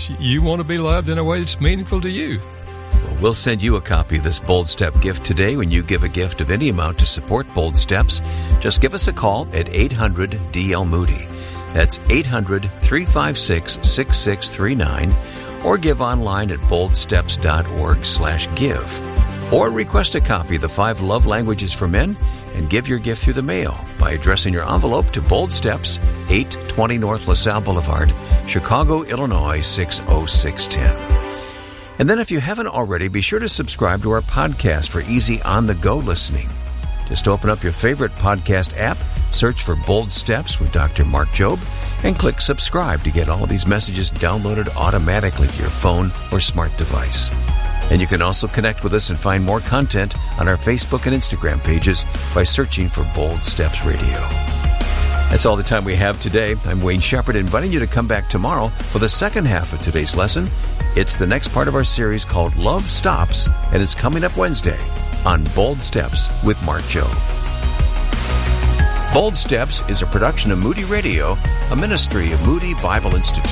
because you want to be loved in a way that's meaningful to you. Well, we'll send you a copy of this Bold Step gift today when you give a gift of any amount to support Bold Steps. Just give us a call at 800-DL-MOODY. That's 800-356-6639. Or give online at boldsteps.org/give. Or request a copy of the 5 Love Languages for Men and give your gift through the mail by addressing your envelope to Bold Steps, 820 North LaSalle Boulevard, Chicago, Illinois, 60610. And then if you haven't already, be sure to subscribe to our podcast for easy on-the-go listening. Just open up your favorite podcast app, search for Bold Steps with Dr. Mark Jobe, and click subscribe to get all of these messages downloaded automatically to your phone or smart device. And you can also connect with us and find more content on our Facebook and Instagram pages by searching for Bold Steps Radio. That's all the time we have today. I'm Wayne Shepherd, inviting you to come back tomorrow for the second half of today's lesson. It's the next part of our series called Love Stops, and it's coming up Wednesday on Bold Steps with Mark Jobe. Bold Steps is a production of Moody Radio, a ministry of Moody Bible Institute.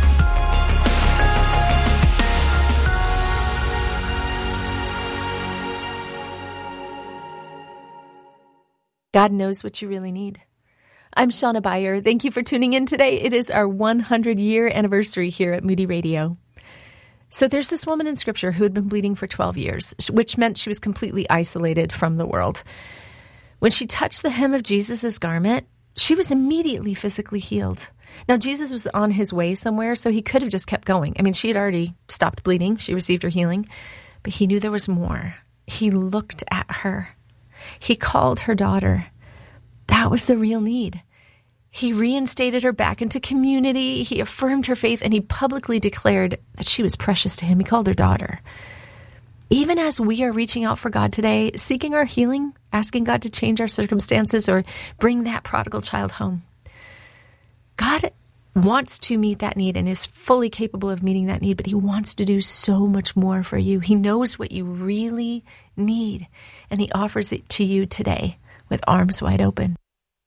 God knows what you really need. I'm Shauna Beyer. Thank you for tuning in today. It is our 100-year anniversary here at Moody Radio. So there's this woman in Scripture who had been bleeding for 12 years, which meant she was completely isolated from the world. When she touched the hem of Jesus' garment, she was immediately physically healed. Now, Jesus was on his way somewhere, so he could have just kept going. I mean, she had already stopped bleeding. She received her healing, but he knew there was more. He looked at her. He called her daughter. That was the real need. He reinstated her back into community. He affirmed her faith, and he publicly declared that she was precious to him. He called her daughter. Even as we are reaching out for God today, seeking our healing, asking God to change our circumstances or bring that prodigal child home, God wants to meet that need and is fully capable of meeting that need, but he wants to do so much more for you. He knows what you really need, and he offers it to you today with arms wide open.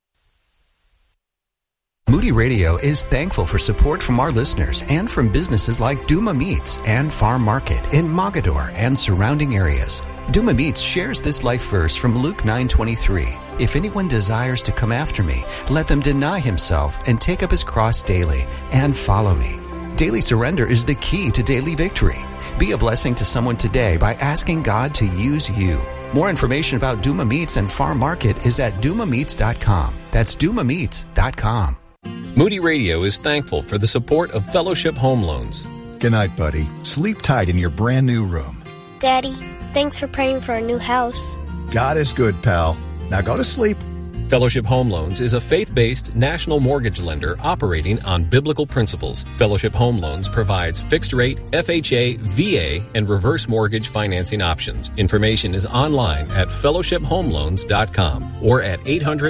Moody Radio is thankful for support from our listeners and from businesses like Duma Meats and Farm Market in Mogadore and surrounding areas. Duma Meats shares this life verse from Luke 9:23. If anyone desires to come after me, let them deny himself and take up his cross daily and follow me. Daily surrender is the key to daily victory. Be a blessing to someone today by asking God to use you. More information about Duma Meats and Farm Market is at dumameats.com. That's dumameats.com. Moody Radio is thankful for the support of Fellowship Home Loans. Good night, buddy. Sleep tight in your brand new room. Daddy, thanks for praying for our new house. God is good, pal. Now go to sleep. Fellowship Home Loans is a faith-based national mortgage lender operating on biblical principles. Fellowship Home Loans provides fixed-rate, FHA, VA, and reverse mortgage financing options. Information is online at fellowshiphomeloans.com or at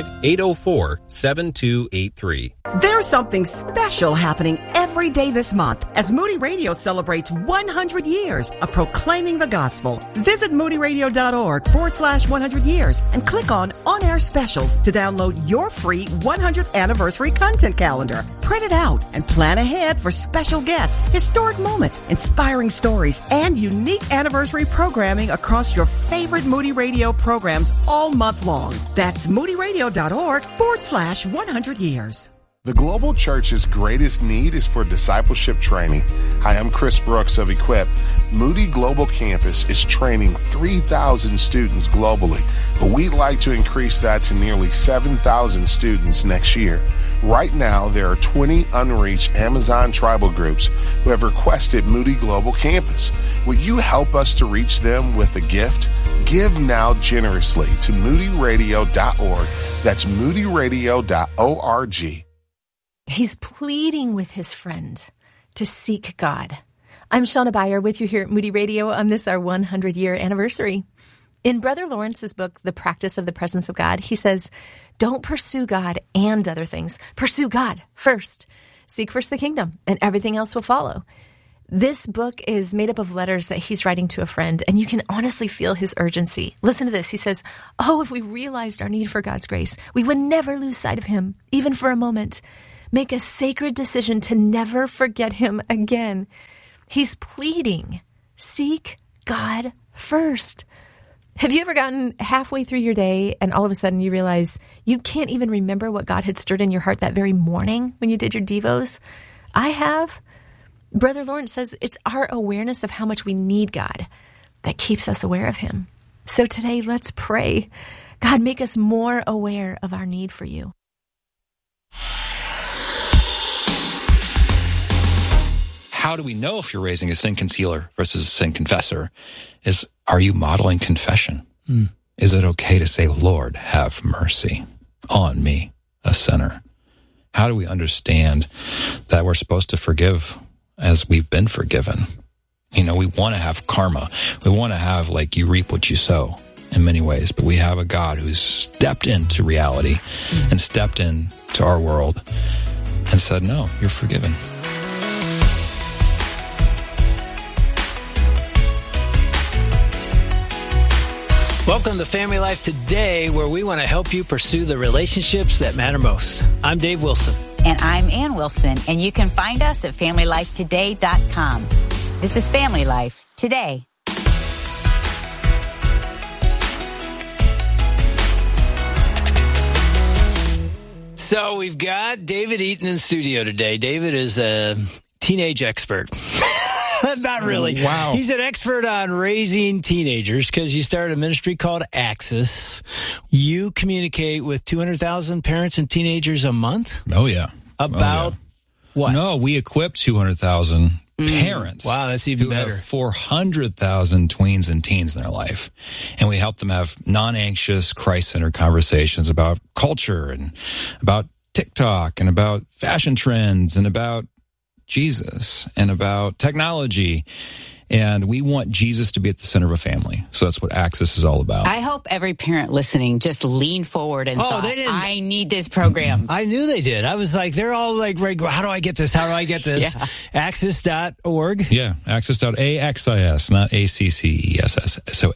800-804-7283. There's something special happening every day this month as Moody Radio celebrates 100 years of proclaiming the gospel. Visit moodyradio.org/100 years and click on On-Air Specials to download your free 100th anniversary content calendar. Print it out and plan ahead for special guests, historic moments, inspiring stories, and unique anniversary programming across your favorite Moody Radio programs all month long. That's moodyradio.org/100 years. The Global Church's greatest need is for discipleship training. Hi, I'm Chris Brooks of Equip. Moody Global Campus is training 3,000 students globally, but we'd like to increase that to nearly 7,000 students next year. Right now, there are 20 unreached Amazon tribal groups who have requested Moody Global Campus. Will you help us to reach them with a gift? Give now generously to moodyradio.org. That's moodyradio.org. He's pleading with his friend to seek God. I'm Shauna Beyer with you here at Moody Radio on this, our 100-year anniversary. In Brother Lawrence's book, The Practice of the Presence of God, he says, don't pursue God and other things. Pursue God first. Seek first the kingdom, and everything else will follow. This book is made up of letters that he's writing to a friend, and you can honestly feel his urgency. Listen to this. He says, if we realized our need for God's grace, we would never lose sight of him, even for a moment. Make a sacred decision to never forget him again. He's pleading, seek God first. Have you ever gotten halfway through your day and all of a sudden you realize you can't even remember what God had stirred in your heart that very morning when you did your devos? I have. Brother Lawrence says it's our awareness of how much we need God that keeps us aware of him. So today, let's pray. God, make us more aware of our need for you. How do we know if you're raising a sin concealer versus a sin confessor? Are you modeling confession? Is it okay to say, Lord, have mercy on me, a sinner? How do we understand that we're supposed to forgive as we've been forgiven? We want to have karma. We want to have you reap what you sow in many ways, but we have a God who's stepped into reality and stepped into our world and said, no, you're forgiven. Welcome to Family Life Today, where we want to help you pursue the relationships that matter most. I'm Dave Wilson. And I'm Ann Wilson, and you can find us at FamilyLifeToday.com. This is Family Life Today. So we've got David Eaton in studio today. David is a teenage expert. Not really. Wow. He's an expert on raising teenagers because you started a ministry called Access. You communicate with 200,000 parents and teenagers a month? Oh, yeah. About what? No, we equip 200,000 parents. Wow, that's even better. Have 400,000 tweens and teens in their life. And we help them have non-anxious, Christ-centered conversations about culture and about TikTok and about fashion trends and about Jesus and about technology. And we want Jesus to be at the center of a family. So that's what Access is all about. I hope every parent listening just leaned forward and thought, I need this program. I knew they did. I was like, they're all like, how do I get this? How do I get this? Yeah. Access.org. Yeah, access.axis, not ACCESS. So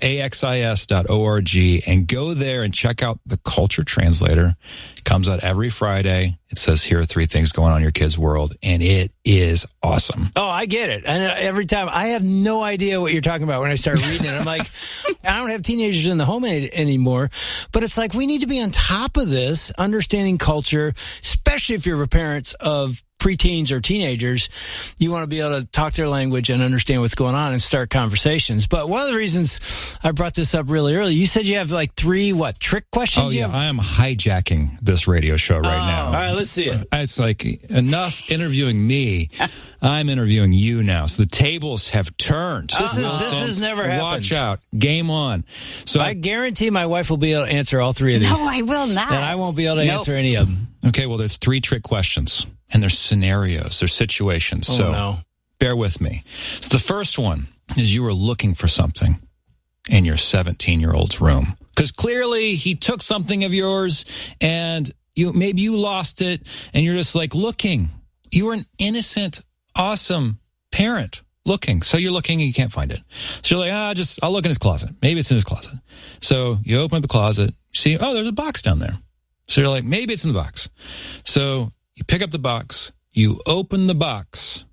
axis.org, and go there and check out the Culture Translator. It comes out every Friday. It says, here are 3 things going on in your kids' world, and it is awesome. Oh, I get it. And every time, I have no idea what you're talking about when I start reading it. I'm like, I don't have teenagers in the home anymore, but it's like we need to be on top of this, understanding culture, especially if you're parents of preteens or teenagers. You want to be able to talk their language and understand what's going on and start conversations. But one of the reasons I brought this up really early, you said you have 3, trick questions? Oh, yeah. I am hijacking this radio show right now. All right, let's see it. It's like enough interviewing me. I'm interviewing you now. So the tables have turned. This has never happened. Watch out. Game on. So I guarantee my wife will be able to answer all 3 of these. No, I will not. And I won't be able to answer any of them. Okay, well, there's 3 trick questions. And there's scenarios, there's situations. Bear with me. So the first one is you were looking for something in your 17-year-old's room. Because clearly he took something of yours and maybe you lost it and you're just looking. You were an innocent, awesome parent looking. So you're looking and you can't find it. So you're like, I'll look in his closet. Maybe it's in his closet. So you open up the closet, see, there's a box down there. So you're like, maybe it's in the box. So you pick up the box, you open the box,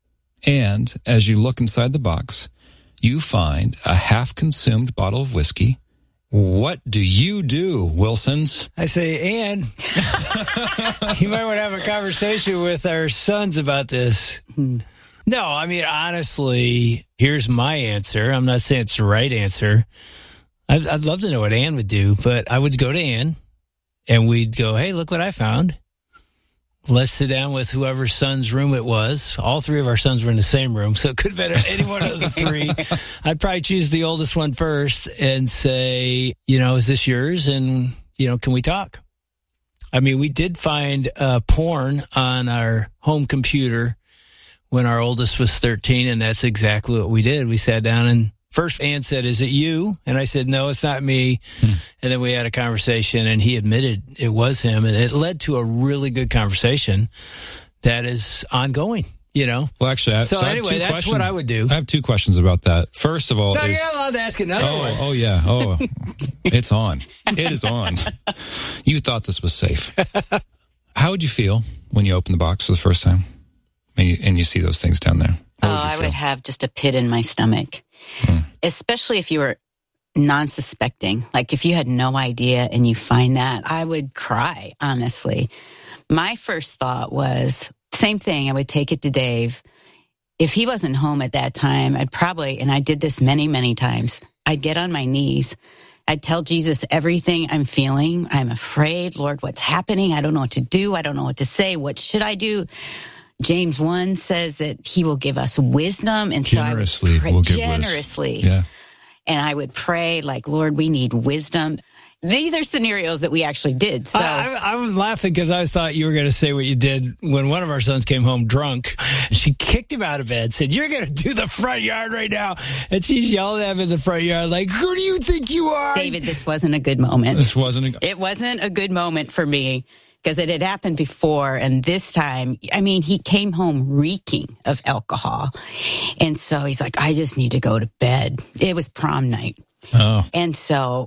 and as you look inside the box, you find a half-consumed bottle of whiskey. What do you do, Wilsons? I say, Ann, you might want to have a conversation with our sons about this. No, I mean, honestly, here's my answer. I'm not saying it's the right answer. I'd love to know what Ann would do, but I would go to Ann, and we'd go, hey, look what I found. Let's sit down with whoever's son's room it was. All 3 of our sons were in the same room, so it could have been any one of the 3. I'd probably choose the oldest one first and say, is this yours? And, can we talk? I mean, we did find porn on our home computer when our oldest was 13, and that's exactly what we did. We sat down and first Ann said, is it you? And I said, no, it's not me. And then we had a conversation and he admitted it was him. And it led to a really good conversation that is ongoing, Well, actually, that's what I would do. I have 2 questions about that. First of all, you're not allowed to ask another one. Oh, yeah. Oh, it's on. It is on. You thought this was safe. How would you feel when you open the box for the first time and you see those things down there? I would have just a pit in my stomach, especially if you were non-suspecting. Like if you had no idea and you find that, I would cry, honestly. My first thought was, same thing, I would take it to Dave. If he wasn't home at that time, I'd probably, and I did this many, many times, I'd get on my knees. I'd tell Jesus everything I'm feeling. I'm afraid. Lord, what's happening? I don't know what to do. I don't know what to say. What should I do? James 1 says that he will give us wisdom. And generously, so I will would give generously. Yeah. And I would pray like, Lord, we need wisdom. These are scenarios that we actually did. So I'm laughing because I thought you were going to say what you did when one of our sons came home drunk. She kicked him out of bed, said, "You're going to do the front yard right now." And she's yelling at him in the front yard like, "Who do you think you are?" David, this wasn't a good moment. It wasn't a good moment for me because it had happened before. And this time, I mean, he came home reeking of alcohol. And so he's like, "I just need to go to bed." It was prom night. Oh. And so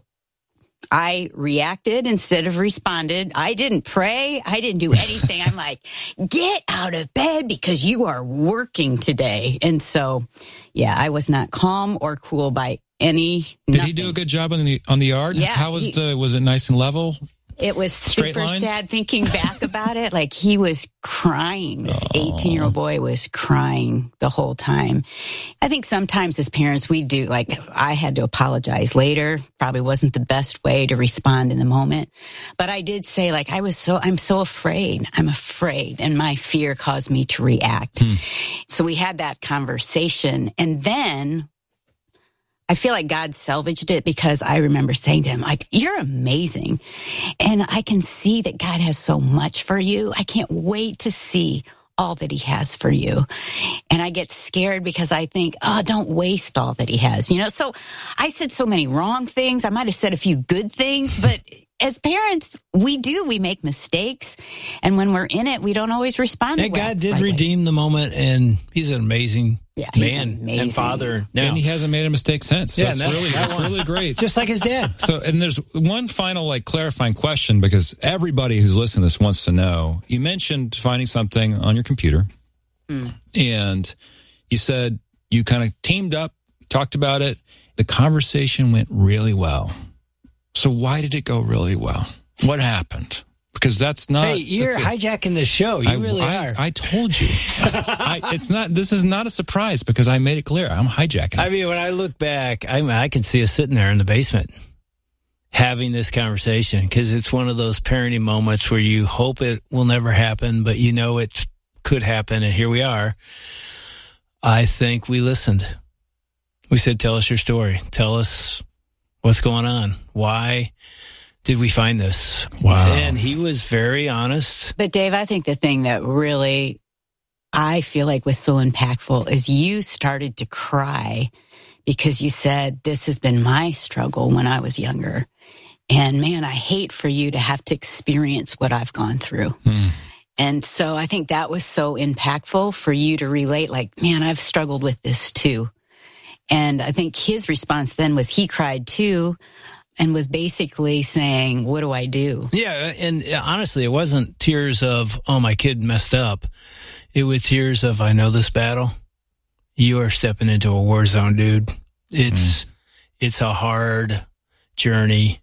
I reacted instead of responded. I didn't pray. I didn't do anything. I'm like, get out of bed because you are working today. And so, yeah, I was not calm or cool by any. Did he do a good job on the yard? Yeah. How was was it nice and level? It was Straight super lines? sad thinking back about it. Like he was crying. This 18-year-old boy was crying the whole time. I think sometimes as parents we do, like I had to apologize later. Probably wasn't the best way to respond in the moment. But I did say like, I'm so afraid. I'm afraid. And my fear caused me to react. So we had that conversation. And then I feel like God salvaged it because I remember saying to him, like, "You're amazing. And I can see that God has so much for you. I can't wait to see all that he has for you." And I get scared because I think, oh, don't waste all that he has, you know? So I said so many wrong things. I might have said a few good things, but as parents, we make mistakes. And when we're in it, we don't always respond. And God did redeem the moment, and he's an amazing man and father now. And he hasn't made a mistake since. So Yeah, that's really great. Just like his dad. So, and there's one final clarifying question because everybody who's listening to this wants to know. You mentioned finding something on your computer, and you said you kind of teamed up, talked about it. The conversation went really well. So why did it go really well? What happened? Because that's not. Hey, you're hijacking the show. You really are. I told you. This is not a surprise because I made it clear. I'm hijacking. I mean, when I look back, I can see us sitting there in the basement having this conversation because it's one of those parenting moments where you hope it will never happen, but you know it could happen. And here we are. I think we listened. We said, "Tell us your story. Tell us what's going on. Why did we find this?" Wow. And he was very honest. But Dave, I think the thing that really I feel like was so impactful is you started to cry because you said, "This has been my struggle when I was younger. And man, I hate for you to have to experience what I've gone through." And so I think that was so impactful for you to relate, like, man, I've struggled with this too. And I think his response then was he cried too and was basically saying, "What do I do?" Yeah, and honestly, it wasn't tears of, "Oh, my kid messed up." It was tears of, "I know this battle. You are stepping into a war zone, dude. It's a hard journey.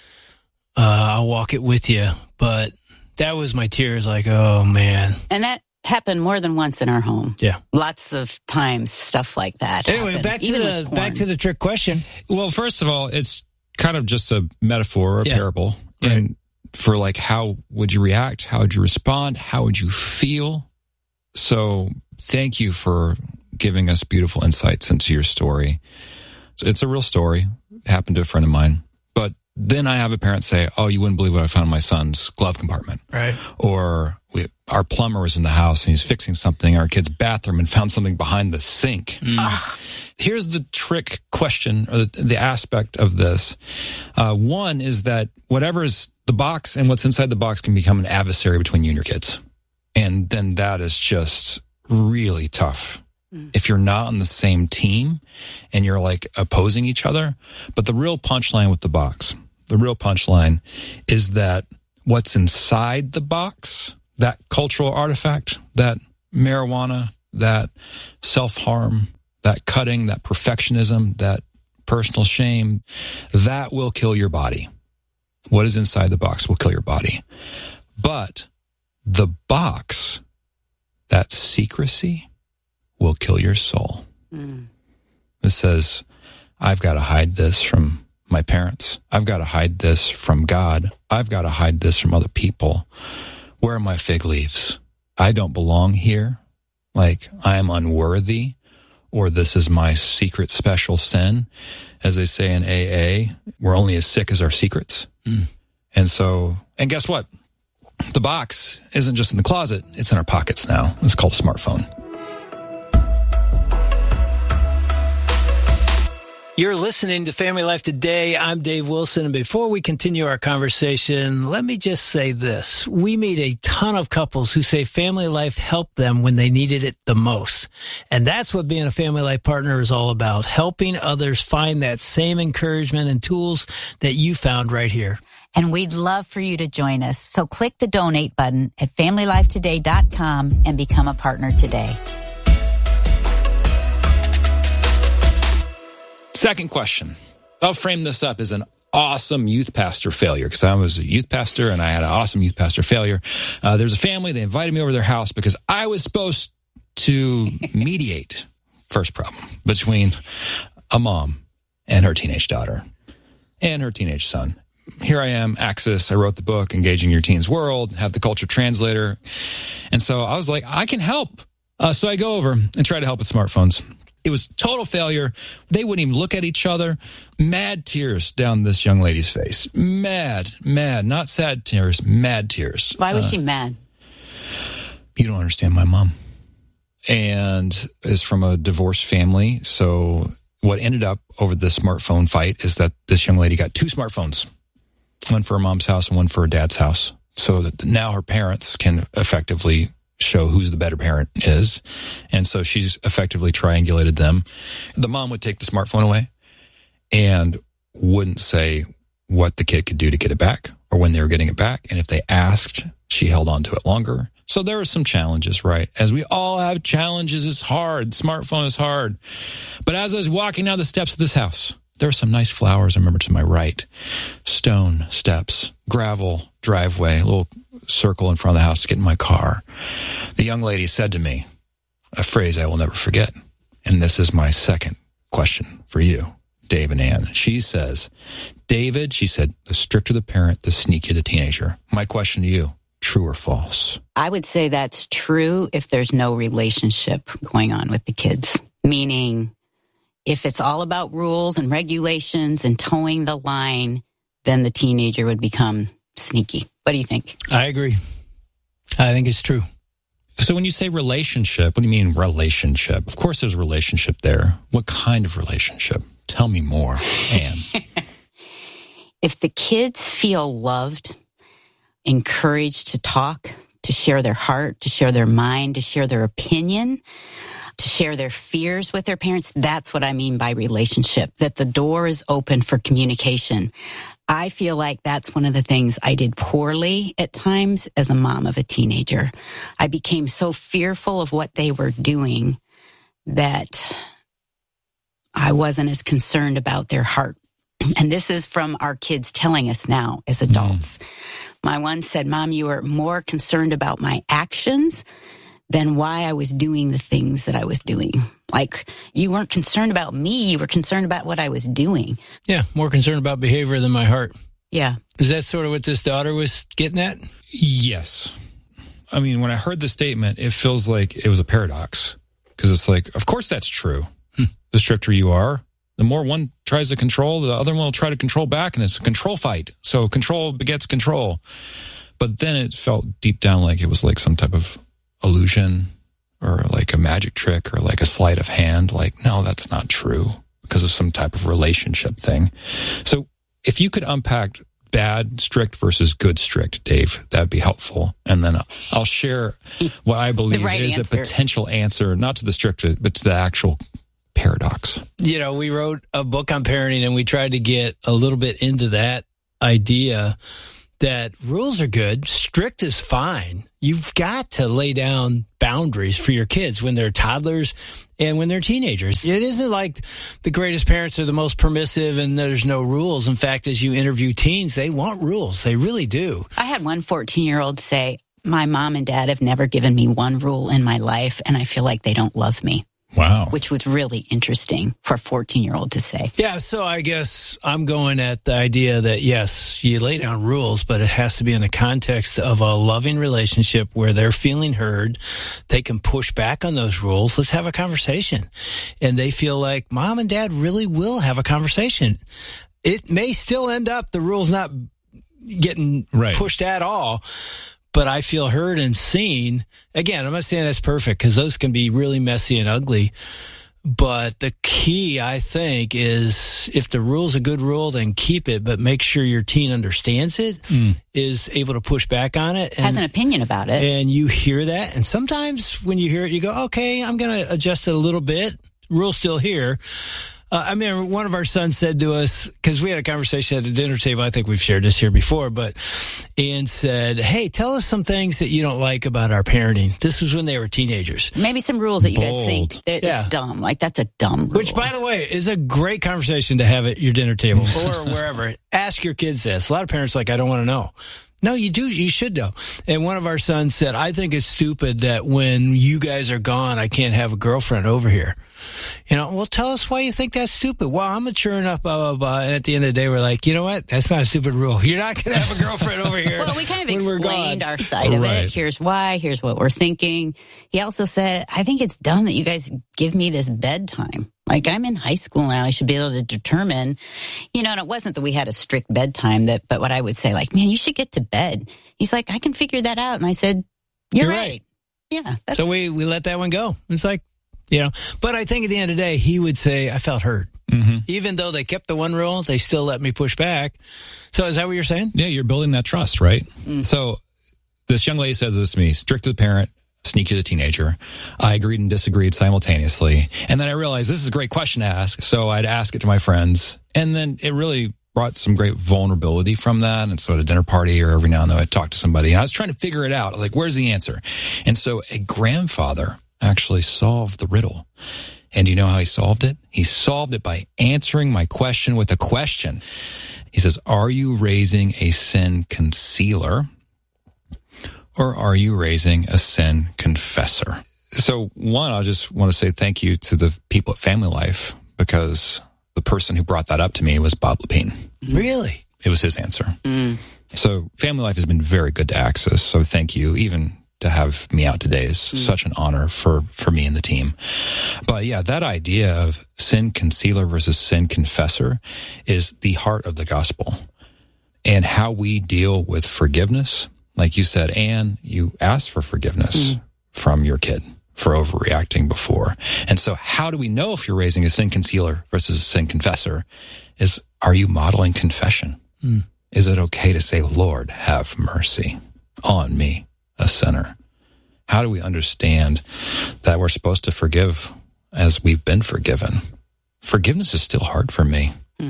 I'll walk it with you." But that was my tears like, oh, man. And that happened more than once in our home. Yeah. Lots of times stuff like that Anyway, happened, back to the trick question. Well, first of all, it's kind of just a metaphor or a parable. Right. And for like, how would you react? How would you respond? How would you feel? So thank you for giving us beautiful insights into your story. It's a real story. It happened to a friend of mine. But then I have a parent say, "Oh, you wouldn't believe what I found in my son's glove compartment." Right. Or our plumber was in the house and he's fixing something in our kid's bathroom and found something behind the sink. Here's the trick question, or the aspect of this. One is that whatever is the box and what's inside the box can become an adversary between you and your kids. And then that is just really tough. If you're not on the same team and you're like opposing each other. But the real punchline with the box, the real punchline is that what's inside the box that cultural artifact, that marijuana, that self-harm, that cutting, that perfectionism, that personal shame, that will kill your body. What is inside the box will kill your body. But the box, that secrecy, will kill your soul. It says, I've got to hide this from my parents. I've got to hide this from God. I've got to hide this from other people. Where are my fig leaves? I don't belong here. Like, I am unworthy, or this is my secret special sin. As they say in AA, we're only as sick as our secrets. And guess what? The box isn't just in the closet, it's in our pockets now. It's called a smartphone. You're listening to Family Life Today. I'm Dave Wilson, and before we continue our conversation, let me just say this. We meet a ton of couples who say family life helped them when they needed it the most. And that's what being a family life partner is all about, helping others find that same encouragement and tools that you found right here. And we'd love for you to join us. So click the donate button at FamilyLifeToday.com and become a partner today. Second question. I'll frame this up as an awesome youth pastor failure, because I was a youth pastor and I had an awesome youth pastor failure. There's a family, they invited me over to their house because I was supposed to mediate, first problem, between a mom and her teenage daughter and her teenage son. Here I am, Axis. I wrote the book, Engaging Your Teen's World, have the culture translator. And so I was like, I can help. So I go over and try to help with smartphones. It was total failure. They wouldn't even look at each other. Mad tears down this young lady's face. Mad, not sad tears, mad tears. Why was she mad? You don't understand my mom. And is from a divorced family. So what ended up over the smartphone fight is that this young lady got 2 smartphones, one for her mom's house and one for her dad's house. So that now her parents can effectively show who's the better parent is. And so she's effectively triangulated them. The mom would take the smartphone away and wouldn't say what the kid could do to get it back or when they were getting it back. And if they asked, she held on to it longer. So there were some challenges, right? As we all have challenges, it's hard. Smartphone is hard. But as I was walking down the steps of this house, there were some nice flowers, I remember, to my right. Stone steps, gravel, driveway, a little circle in front of the house to get in my car. The young lady said to me a phrase I will never forget. And this is my second question for you, Dave and Ann. She says, David, she said, the stricter the parent, the sneakier the teenager. My question to you, true or false? I would say that's true if there's no relationship going on with the kids. Meaning, if it's all about rules and regulations and towing the line, then the teenager would become sneaky. What do you think? I agree. I think it's true. So when you say relationship, what do you mean relationship? Of course there's a relationship there. What kind of relationship? Tell me more, Ann. If the kids feel loved, encouraged to talk, to share their heart, to share their mind, to share their opinion, to share their fears with their parents, that's what I mean by relationship, that the door is open for communication. I feel like that's one of the things I did poorly at times as a mom of a teenager. I became so fearful of what they were doing that I wasn't as concerned about their heart. And this is from our kids telling us now as adults. My one said, Mom, you were more concerned about my actions than why I was doing the things that I was doing. Like, you weren't concerned about me, you were concerned about what I was doing. Yeah, more concerned about behavior than my heart. Yeah. Is that sort of what this daughter was getting at? Yes. I mean, when I heard the statement, it feels like it was a paradox. Because it's like, of course that's true. The stricter you are, the more one tries to control, the other one will try to control back, and it's a control fight. So control begets control. But then it felt deep down like it was like some type of illusion or like a magic trick or like a sleight of hand. Like, no, that's not true because of some type of relationship thing. So if you could unpack bad strict versus good strict, Dave, that'd be helpful. And then I'll share what I believe is a potential answer, not to the strict, but to the actual paradox. You know, we wrote a book on parenting and we tried to get a little bit into that idea that rules are good, strict is fine. You've got to lay down boundaries for your kids when they're toddlers and when they're teenagers. It isn't like the greatest parents are the most permissive and there's no rules. In fact, as you interview teens, they want rules. They really do. I had one 14-year-old say, my mom and dad have never given me one rule in my life, and I feel like they don't love me. Wow. Which was really interesting for a 14-year-old to say. Yeah, so I guess I'm going at the idea that, yes, you lay down rules, but it has to be in the context of a loving relationship where they're feeling heard. They can push back on those rules. Let's have a conversation. And they feel like mom and dad really will have a conversation. It may still end up the rules not getting pushed at all, but I feel heard and seen. Again, I'm not saying that's perfect because those can be really messy and ugly. But the key, I think, is if the rule's a good rule, then keep it, but make sure your teen understands it, is able to push back on it. And has an opinion about it. And you hear that. And sometimes when you hear it, you go, okay, I'm going to adjust it a little bit. Rule's still here. I mean, one of our sons said to us, because we had a conversation at the dinner table, I think we've shared this here before, but Ian said, hey, tell us some things that you don't like about our parenting. This was when they were teenagers. Maybe some rules that you guys think that it's dumb. Like, that's a dumb rule. Which, by the way, is a great conversation to have at your dinner table or wherever. Ask your kids this. A lot of parents are like, I don't want to know. No, you do. You should know. And one of our sons said, I think it's stupid that when you guys are gone, I can't have a girlfriend over here. You know, well, tell us why you think that's stupid. Well, I'm mature enough, blah, blah, blah. And at the end of the day, we're like, you know what? That's not a stupid rule. You're not going to have a girlfriend over here. Well, we kind of explained our side of it. Here's why. Here's what we're thinking. He also said, I think it's dumb that you guys give me this bedtime. Like, I'm in high school now. I should be able to determine, you know, and it wasn't that we had a strict bedtime, but what I would say, like, man, you should get to bed. He's like, I can figure that out. And I said, you're right. Yeah. So we let that one go. It's like, you know, but I think at the end of the day, he would say, I felt hurt. Mm-hmm. Even though they kept the one rule, they still let me push back. So is that what you're saying? Yeah, you're building that trust, right? So this young lady says this to me, strict to the parent, sneaky to the teenager. I agreed and disagreed simultaneously. And then I realized this is a great question to ask. So I'd ask it to my friends. And then it really brought some great vulnerability from that. And so at a dinner party or every now and then I'd talk to somebody. And I was trying to figure it out. I was like, where's the answer? And so a grandfather actually solved the riddle. And do you know how he solved it? He solved it by answering my question with a question. He says, are you raising a sin concealer or are you raising a sin confessor? So one, I just want to say thank you to the people at Family Life because the person who brought that up to me was Bob Lepine. Really? It was his answer. So Family Life has been very good to access. So thank you. Even to have me out today is such an honor for me and the team. But yeah, that idea of sin concealer versus sin confessor is the heart of the gospel. And how we deal with forgiveness, like you said, Anne, you asked for forgiveness from your kid for overreacting before. And so how do we know if you're raising a sin concealer versus a sin confessor is, are you modeling confession? Is it okay to say, Lord, have mercy on me, a sinner? How do we understand that we're supposed to forgive as we've been forgiven? Forgiveness is still hard for me.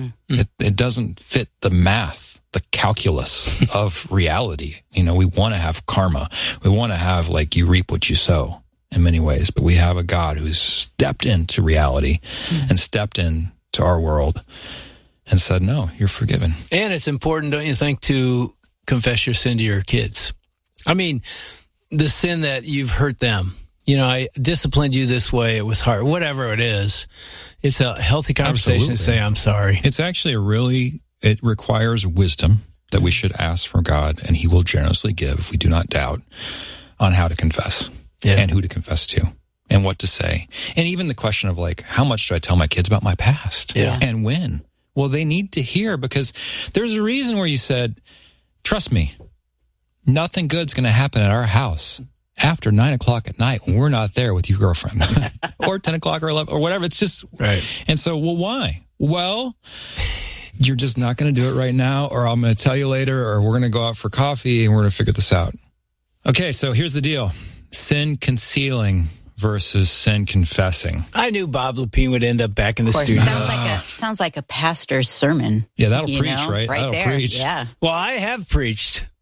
It doesn't fit the math, the calculus of reality. You know, we want to have karma. We want to have, like, you reap what you sow in many ways, but we have a God who's stepped into reality and stepped into our world and said, no, you're forgiven. And it's important, don't you think, to confess your sin to your kids? I mean, the sin that you've hurt them. You know, I disciplined you this way. It was hard. Whatever it is, it's a healthy conversation to say, I'm sorry. It's actually it requires wisdom that we should ask from God, and he will generously give, if we do not doubt, on how to confess and who to confess to and what to say. And even the question of, like, how much do I tell my kids about my past and when? Well, they need to hear, because there's a reason where you said, trust me, nothing good's going to happen at our house after 9 o'clock at night when we're not there with your girlfriend or 10 o'clock or 11 or whatever. It's just right. And so, well, why? Well, you're just not going to do it right now, or I'm going to tell you later, or we're going to go out for coffee and we're going to figure this out. Okay. So here's the deal. Sin concealing versus sin confessing. I knew Bob Lepine would end up back in the studio. Sounds like a pastor's sermon. Yeah, that'll preach, right? Right that'll there. Preach. Yeah. Well, I have preached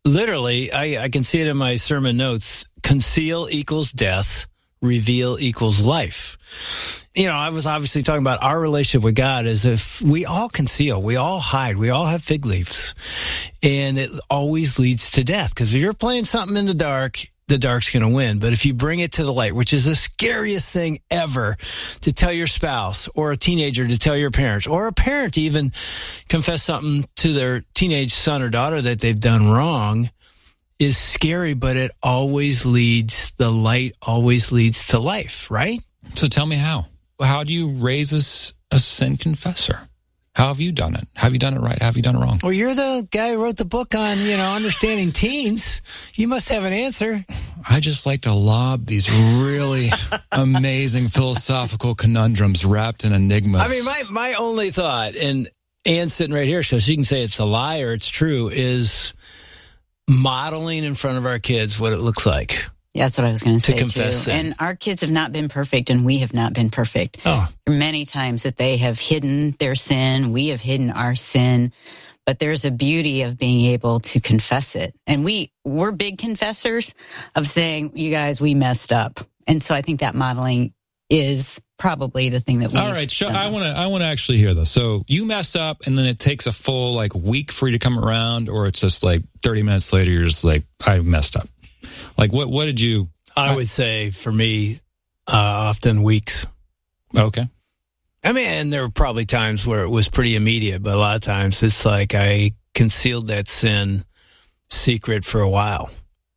literally, I can see it in my sermon notes. Conceal equals death. Reveal equals life. You know, I was obviously talking about our relationship with God as if we all conceal, we all hide, we all have fig leaves. And it always leads to death. Because if you're playing something in the dark's going to win. But if you bring it to the light, which is the scariest thing ever to tell your spouse or a teenager to tell your parents or a parent to even confess something to their teenage son or daughter that they've done wrong, is scary, but it always leads, the light always leads to life, right? So tell me how. How do you raise a sin confessor? How have you done it? Have you done it right? Have you done it wrong? Well, you're the guy who wrote the book on, understanding teens. You must have an answer. I just like to lob these really amazing philosophical conundrums wrapped in enigmas. I mean, my only thought, and Anne's sitting right here, so she can say it's a lie or it's true, is modeling in front of our kids what it looks like. Yeah, that's what I was going to say, confess too. And our kids have not been perfect, and we have not been perfect. Oh. Many times that they have hidden their sin, we have hidden our sin, but there's a beauty of being able to confess it. And we're big confessors of saying, you guys, we messed up. And so I think that modeling is probably the thing that we. All right, I want to actually hear this. So you mess up, and then it takes a full week for you to come around, or it's just 30 minutes later you're just like, I messed up. What did you? I would say for me, often weeks. Okay. I mean, and there were probably times where it was pretty immediate, but a lot of times it's like I concealed that sin secret for a while.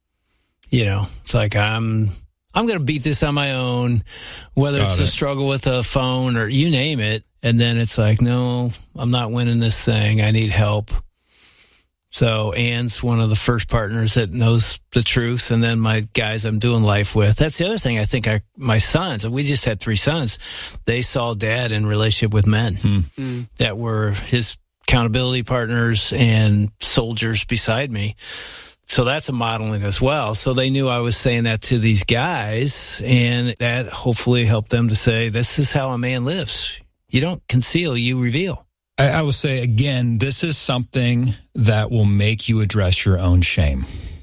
It's like I'm going to beat this on my own, whether it's a struggle with a phone or you name it. And then it's like, no, I'm not winning this thing. I need help. So Anne's one of the first partners that knows the truth. And then my guys I'm doing life with. That's the other thing. I think my sons, we just had 3 sons. They saw Dad in relationship with men that were his accountability partners and soldiers beside me. So that's a modeling as well. So they knew I was saying that to these guys, and that hopefully helped them to say, this is how a man lives. You don't conceal, you reveal. I will say, again, this is something that will make you address your own shame.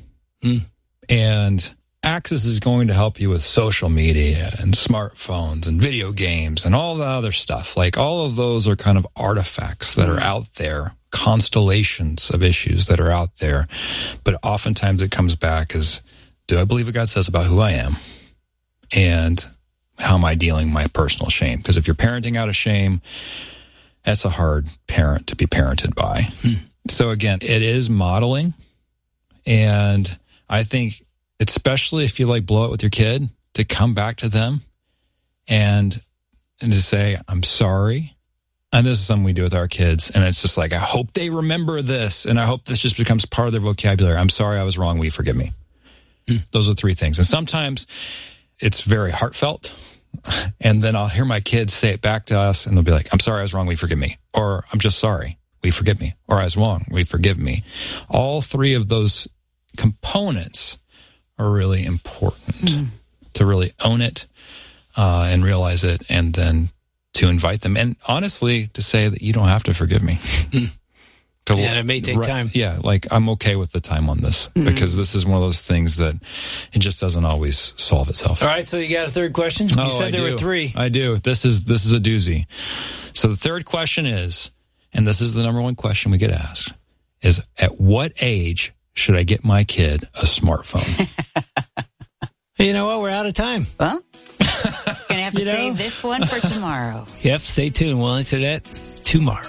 And Access is going to help you with social media and smartphones and video games and all the other stuff. All of those are kind of artifacts that are out there, constellations of issues that are out there. But oftentimes it comes back as, do I believe what God says about who I am? And how am I dealing with my personal shame? Because if you're parenting out of shame, that's a hard parent to be parented by. So again, it is modeling. And I think, especially if you blow it with your kid, to come back to them and to say, I'm sorry. And this is something we do with our kids. And it's just I hope they remember this. And I hope this just becomes part of their vocabulary. I'm sorry, I was wrong. Will you forgive me? Those are 3 things. And sometimes it's very heartfelt. And then I'll hear my kids say it back to us, and they'll be like, I'm sorry, I was wrong, will you forgive me? Or I'm just sorry, will you forgive me? Or I was wrong, will you forgive me? All 3 of those components are really important to really own it and realize it, and then to invite them. And honestly, to say that you don't have to forgive me. And it may take time. Yeah, I'm okay with the time on this because this is one of those things that it just doesn't always solve itself. All right, so you got a third question? You said there were 3. I do. This is a doozy. So the third question is, and this is the number 1 question we get asked, is at what age should I get my kid a smartphone? You know what? We're out of time. Well, going to have to save this one for tomorrow. Yep, stay tuned. We'll answer that tomorrow.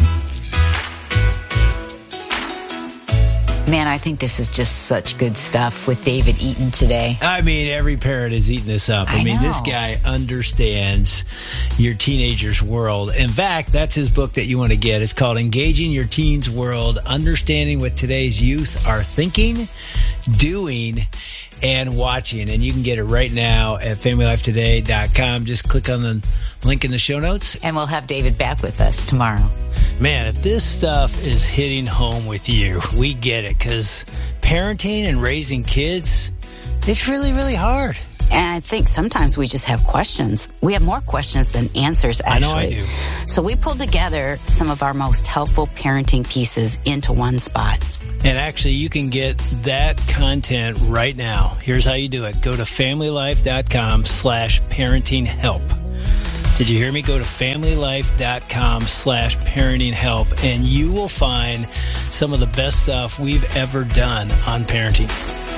Man, I think this is just such good stuff with David Eaton today. I mean, every parent is eating this up. I mean, this guy understands your teenager's world. In fact, that's his book that you want to get. It's called Engaging Your Teen's World, Understanding What Today's Youth Are Thinking, Doing, and Watching. And you can get it right now at FamilyLifeToday.com. Just click on the link in the show notes. And we'll have David back with us tomorrow. Man, if this stuff is hitting home with you, we get it, because parenting and raising kids, it's really, really hard. And I think sometimes we just have questions. We have more questions than answers, actually. I know I do. So we pulled together some of our most helpful parenting pieces into one spot. And actually, you can get that content right now. Here's how you do it. Go to familylife.com/parenting help. Did you hear me? Go to familylife.com/parenting help, and you will find some of the best stuff we've ever done on parenting.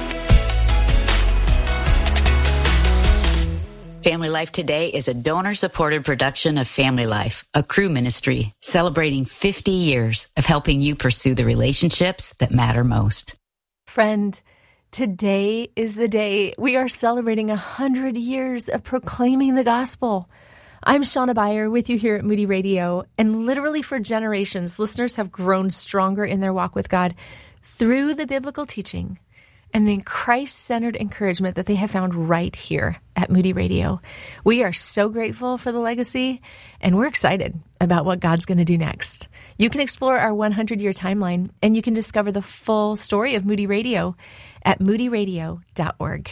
Family Life Today is a donor-supported production of Family Life, a Cru ministry celebrating 50 years of helping you pursue the relationships that matter most. Friend, today is the day we are celebrating 100 years of proclaiming the gospel. I'm Shauna Beyer with you here at Moody Radio, and literally for generations, listeners have grown stronger in their walk with God through the biblical teaching and the Christ-centered encouragement that they have found right here at Moody Radio. We are so grateful for the legacy, and we're excited about what God's going to do next. You can explore our 100-year timeline, and you can discover the full story of Moody Radio at moodyradio.org.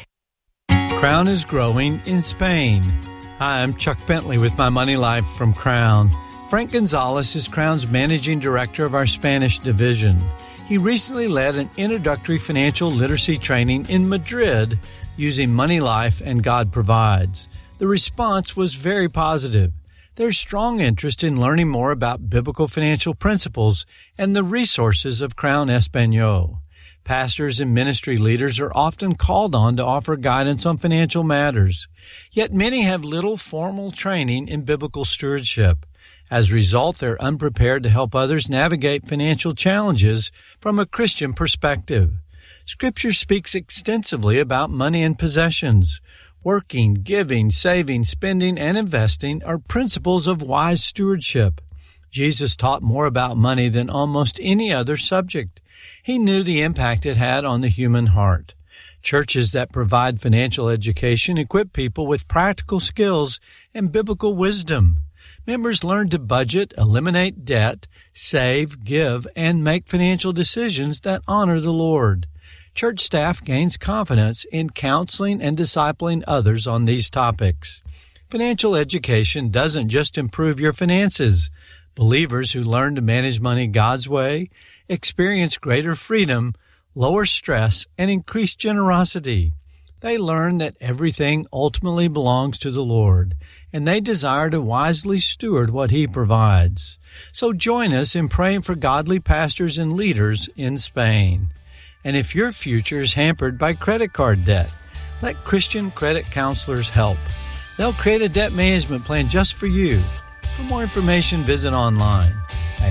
Crown is growing in Spain. Hi, I'm Chuck Bentley with My Money Life from Crown. Frank Gonzalez is Crown's managing director of our Spanish division. He recently led an introductory financial literacy training in Madrid using Money Life and God Provides. The response was very positive. There's strong interest in learning more about biblical financial principles and the resources of Crown Espanol. Pastors and ministry leaders are often called on to offer guidance on financial matters, yet many have little formal training in biblical stewardship. As a result, they're unprepared to help others navigate financial challenges from a Christian perspective. Scripture speaks extensively about money and possessions. Working, giving, saving, spending, and investing are principles of wise stewardship. Jesus taught more about money than almost any other subject. He knew the impact it had on the human heart. Churches that provide financial education equip people with practical skills and biblical wisdom. Members learn to budget, eliminate debt, save, give, and make financial decisions that honor the Lord. Church staff gains confidence in counseling and discipling others on these topics. Financial education doesn't just improve your finances. Believers who learn to manage money God's way experience greater freedom, lower stress, and increased generosity. They learn that everything ultimately belongs to the Lord, and they desire to wisely steward what He provides. So join us in praying for godly pastors and leaders in Spain. And if your future is hampered by credit card debt, let Christian credit counselors help. They'll create a debt management plan just for you. For more information, visit online at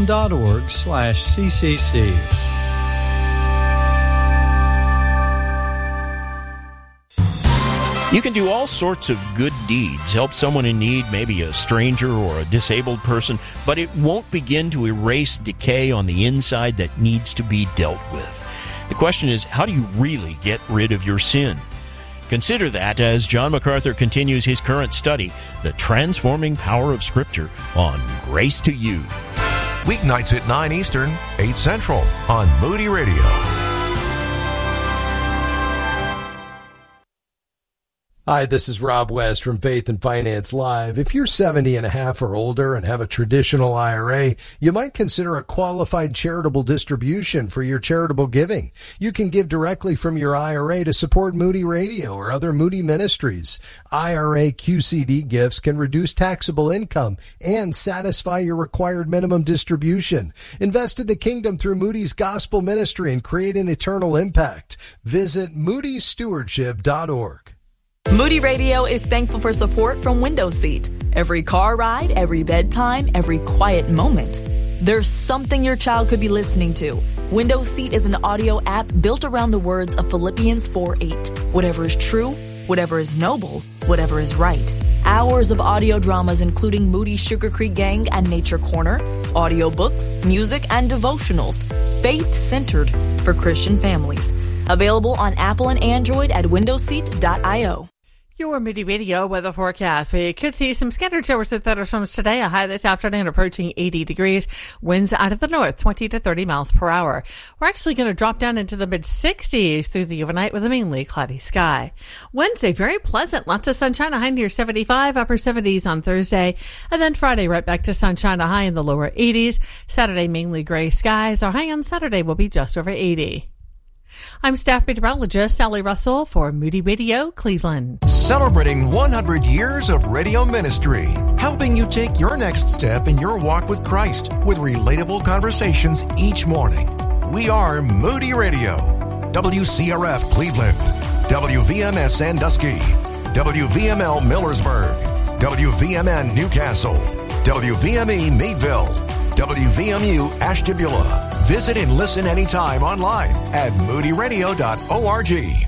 crown.org/CCC. You can do all sorts of good deeds, help someone in need, maybe a stranger or a disabled person, but it won't begin to erase decay on the inside that needs to be dealt with. The question is, how do you really get rid of your sin? Consider that as John MacArthur continues his current study, The Transforming Power of Scripture, on Grace to You. Weeknights at 9 Eastern, 8 Central on Moody Radio. Hi, this is Rob West from Faith and Finance Live. If you're 70 and a half or older and have a traditional IRA, you might consider a qualified charitable distribution for your charitable giving. You can give directly from your IRA to support Moody Radio or other Moody ministries. IRA QCD gifts can reduce taxable income and satisfy your required minimum distribution. Invest in the kingdom through Moody's Gospel Ministry and create an eternal impact. Visit moodystewardship.org. Moody Radio is thankful for support from Window Seat. Every car ride, every bedtime, every quiet moment. There's something your child could be listening to. Window Seat is an audio app built around the words of Philippians 4:8. Whatever is true, whatever is noble, whatever is right. Hours of audio dramas including Moody Sugar Creek Gang and Nature Corner, audiobooks, music, and devotionals. Faith-centered for Christian families. Available on Apple and Android at windowseat.io. Your Moody Radio weather forecast. We could see some scattered showers and thunderstorms today. A high this afternoon approaching 80 degrees. Winds out of the north, 20 to 30 miles per hour. We're actually going to drop down into the mid-60s through the overnight with a mainly cloudy sky. Wednesday, very pleasant. Lots of sunshine, a high near 75, upper 70s on Thursday. And then Friday, right back to sunshine, a high in the lower 80s. Saturday, mainly gray skies. Our high on Saturday will be just over 80. I'm staff meteorologist Sally Russell for Moody Radio, Cleveland. Celebrating 100 years of radio ministry, helping you take your next step in your walk with Christ with relatable conversations each morning. We are Moody Radio. WCRF Cleveland, WVMS Sandusky, WVML Millersburg, WVMN Newcastle, WVME Meadville, WVMU Ashtabula. Visit and listen anytime online at moodyradio.org.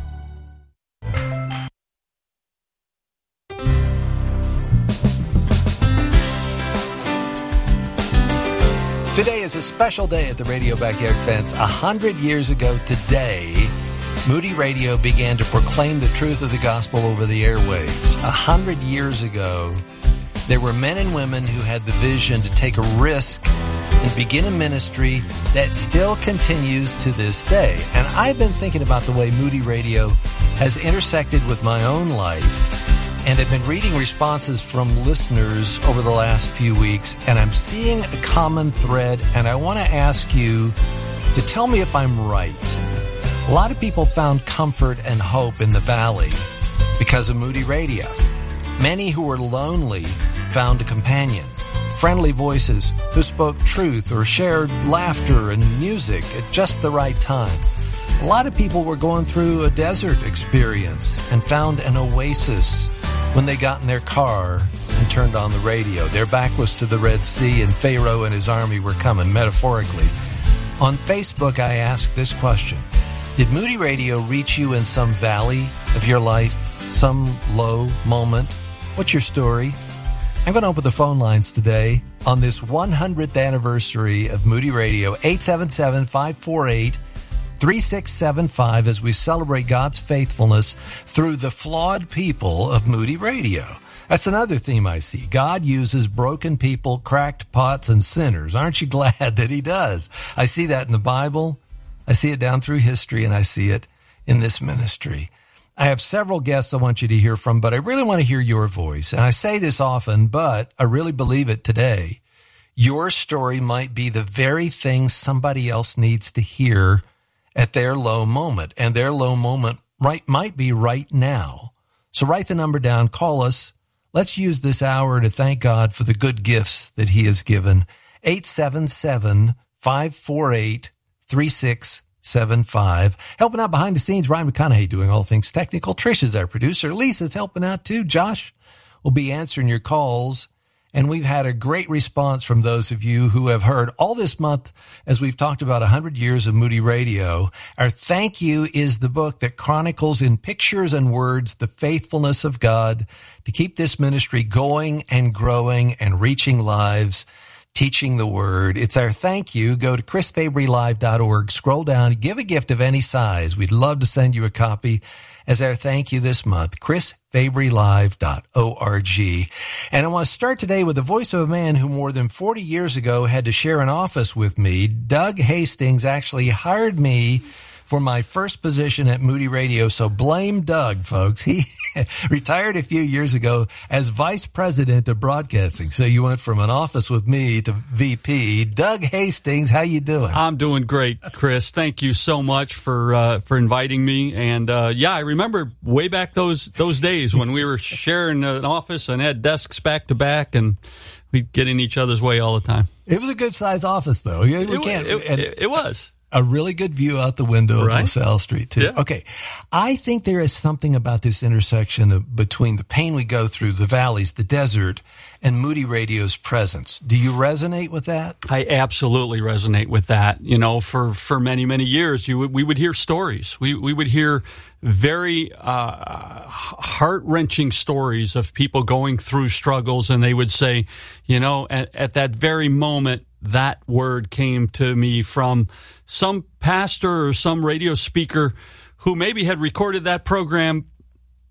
Today is a special day at the Radio Backyard Fence. 100 years ago today, Moody Radio began to proclaim the truth of the gospel over the airwaves. 100 years ago, there were men and women who had the vision to take a risk and begin a ministry that still continues to this day. And I've been thinking about the way Moody Radio has intersected with my own life, and I've been reading responses from listeners over the last few weeks, and I'm seeing a common thread, and I want to ask you to tell me if I'm right. A lot of people found comfort and hope in the valley because of Moody Radio. Many who were lonely found a companion. Friendly voices who spoke truth or shared laughter and music at just the right time. A lot of people were going through a desert experience and found an oasis when they got in their car and turned on the radio. Their back was to the Red Sea and Pharaoh and his army were coming, metaphorically. On Facebook, I asked this question. Did Moody Radio reach you in some valley of your life, some low moment? What's your story? I'm going to open the phone lines today on this 100th anniversary of Moody Radio, 877-548-3675, as we celebrate God's faithfulness through the flawed people of Moody Radio. That's another theme I see. God uses broken people, cracked pots, and sinners. Aren't you glad that he does? I see that in the Bible. I see it down through history, and I see it in this ministry. I have several guests I want you to hear from, but I really want to hear your voice. And I say this often, but I really believe it today. Your story might be the very thing somebody else needs to hear at their low moment. And their low moment might be right now. So write the number down, call us. Let's use this hour to thank God for the good gifts that he has given. 877-548-3675. Helping out behind the scenes, Ryan McConaughey doing all things technical. Trish is our producer. Lisa's helping out too. Josh will be answering your calls. And we've had a great response from those of you who have heard all this month as we've talked about 100 years of Moody Radio. Our thank you is the book that chronicles in pictures and words the faithfulness of God to keep this ministry going and growing and reaching lives, teaching the word. It's our thank you. Go to chrisfabrylive.org, scroll down, give a gift of any size. We'd love to send you a copy as our thank you this month, chrisfabrylive.org. And I want to start today with the voice of a man who more than 40 years ago had to share an office with me. Doug Hastings actually hired me for my first position at Moody Radio. So blame Doug, folks. He retired a few years ago as vice president of broadcasting. So you went from an office with me to VP. Doug Hastings, how you doing? I'm doing great, Chris. Thank you so much for inviting me. And I remember way back those days when we were sharing an office and had desks back to back, and we'd get in each other's way all the time. It was a good sized office, though. It was. A really good view out the window of LaSalle Street, too. Yeah. Okay. I think there is something about this intersection between the pain we go through, the valleys, the desert, and Moody Radio's presence. Do you resonate with that? I absolutely resonate with that. You know, for many, many years, we would hear stories. We would hear very heart-wrenching stories of people going through struggles, and they would say, you know, at that very moment, that word came to me from some pastor or some radio speaker who maybe had recorded that program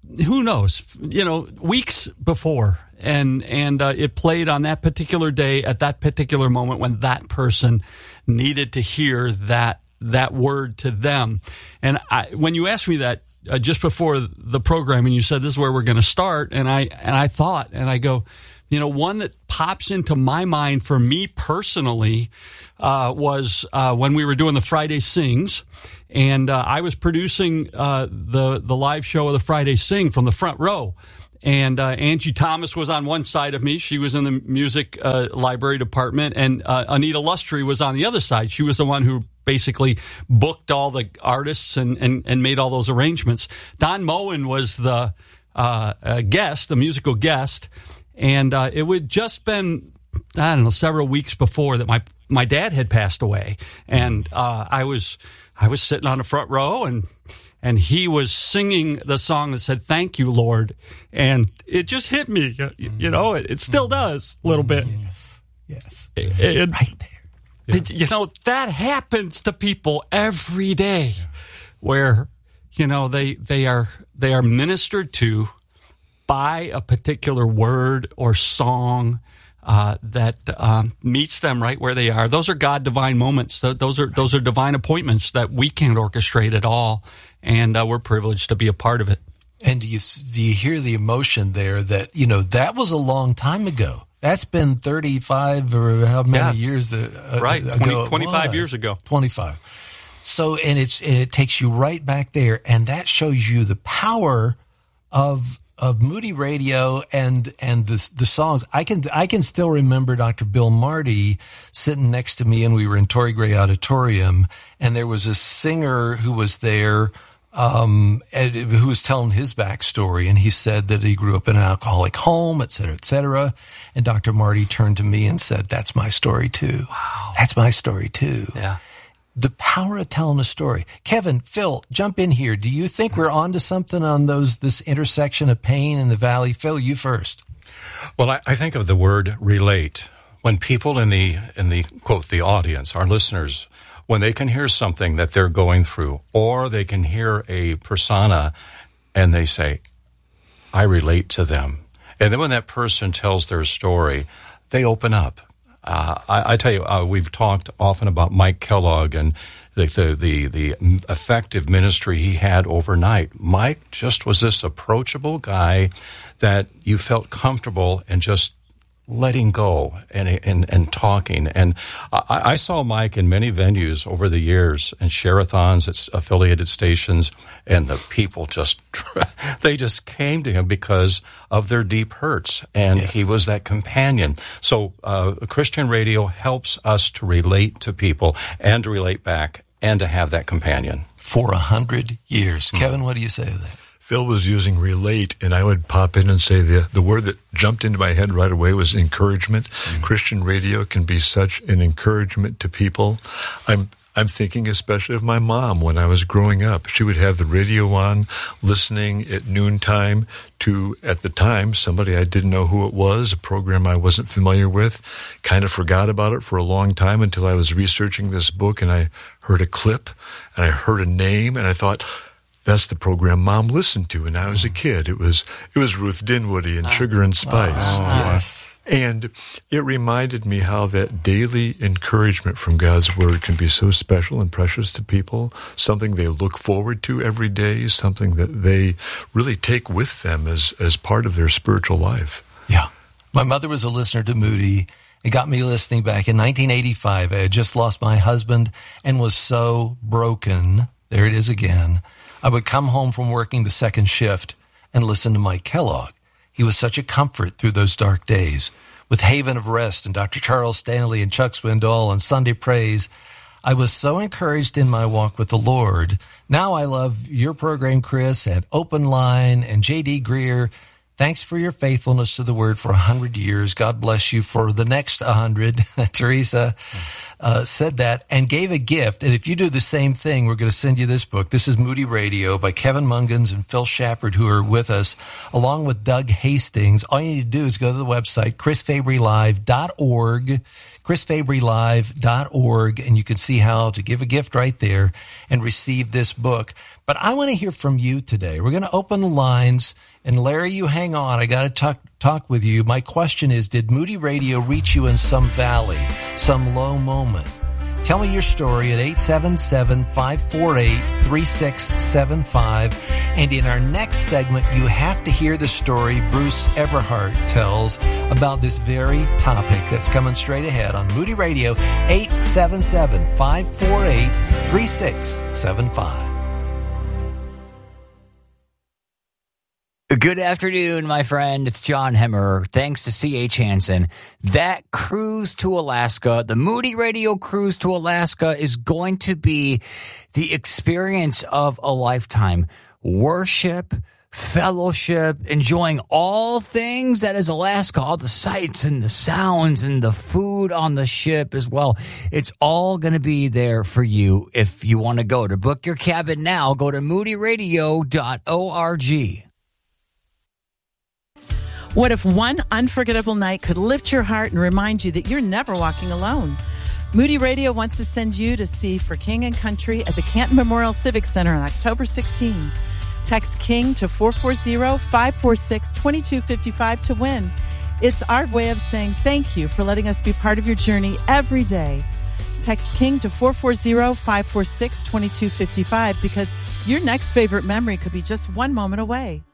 who knows, weeks before. And it played on that particular day at that particular moment when that person needed to hear that word to them. And when you asked me that just before the program, and you said this is where we're going to start, and I thought, and I go, one that pops into my mind for me personally was when we were doing the Friday Sings, and I was producing the live show of the Friday Sing from the front row. And Angie Thomas was on one side of me. She was in the music library department. And Anita Lustry was on the other side. She was the one who basically booked all the artists and made all those arrangements. Don Moen was the guest, the musical guest. And it would just been, several weeks before that my dad had passed away. And I was sitting on the front row, and he was singing the song that said, "Thank you, Lord." And it just hit me, it still does a little bit. Yes. Right there. Yeah. That happens to people every day where, they are ministered to by a particular word or song that meets them right where they are. Those are God divine moments. Those are divine appointments that we can't orchestrate at all, and we're privileged to be a part of it. And do you hear the emotion there that that was a long time ago? That's been 35 or how many years ago? 25 years ago. 25. So and it takes you right back there, and that shows you the power of Moody Radio and the songs. I can still remember Dr. Bill Marty sitting next to me, and we were in Torrey Gray Auditorium, and there was a singer who was there who was telling his backstory, and he said that he grew up in an alcoholic home, et cetera, et cetera. And Dr. Marty turned to me and said, "That's my story too." Wow. That's my story too. Yeah. The power of telling a story. Kevin, Phil, jump in here. Do you think we're onto something on this intersection of pain and the valley? Phil, you first. Well, I think of the word relate. When people in the quote, the audience, our listeners, when they can hear something that they're going through, or they can hear a persona and they say, "I relate to them." And then when that person tells their story, they open up. I tell you, we've talked often about Mike Kellogg and the effective ministry he had overnight. Mike just was this approachable guy that you felt comfortable and just letting go and talking. And I saw Mike in many venues over the years and share-a-thons at affiliated stations, and the people they just came to him because of their deep hurts, and he was that companion. So Christian radio helps us to relate to people and to relate back and to have that companion. For 100 years. Kevin, what do you say to that? Phil was using relate, and I would pop in and say the word that jumped into my head right away was encouragement. Christian radio can be such an encouragement to people. I'm thinking especially of my mom when I was growing up. She would have the radio on, listening at noontime to, at the time, somebody I didn't know who it was, a program I wasn't familiar with. Kind of forgot about it for a long time until I was researching this book, and I heard a clip, and I heard a name, and I thought, that's the program Mom listened to when I was a kid. It was Ruth Dinwoody and Sugar and Spice. Yes. And it reminded me how that daily encouragement from God's Word can be so special and precious to people, something they look forward to every day, something that they really take with them as part of their spiritual life. Yeah. My mother was a listener to Moody. It got me listening back in 1985. I had just lost my husband and was so broken. There it is again. I would come home from working the second shift and listen to Mike Kellogg. He was such a comfort through those dark days. With Haven of Rest and Dr. Charles Stanley and Chuck Swindoll and Sunday Praise, I was so encouraged in my walk with the Lord. Now I love your program, Chris, and Open Line and J.D. Greer. Thanks for your faithfulness to the Word for 100 years. God bless you for the next 100, Teresa. said that and gave a gift. And if you do the same thing, we're going to send you this book. This is Moody Radio by Kevin Mungans and Phil Shepard, who are with us, along with Doug Hastings. All you need to do is go to the website, chrisfabrylive.org, chrisfabrylive.org, and you can see how to give a gift right there and receive this book. But I want to hear from you today. We're going to open the lines, and Larry, you hang on. I got to talk with you. My question is, did Moody Radio reach you in some valley, some low moment? Tell me your story at 877-548-3675. And in our next segment, you have to hear the story Bruce Everhart tells about this very topic that's coming straight ahead on Moody Radio, 877-548-3675. Good afternoon, my friend. It's John Hemmer. Thanks to C.H. Hansen. That cruise to Alaska, the Moody Radio cruise to Alaska, is going to be the experience of a lifetime. Worship, fellowship, enjoying all things that is Alaska, all the sights and the sounds and the food on the ship as well. It's all going to be there for you if you want to go. To book your cabin now, go to moodyradio.org. What if one unforgettable night could lift your heart and remind you that you're never walking alone? Moody Radio wants to send you to see For King and Country at the Canton Memorial Civic Center on October 16. Text KING to 440-546-2255 to win. It's our way of saying thank you for letting us be part of your journey every day. Text KING to 440-546-2255 because your next favorite memory could be just one moment away.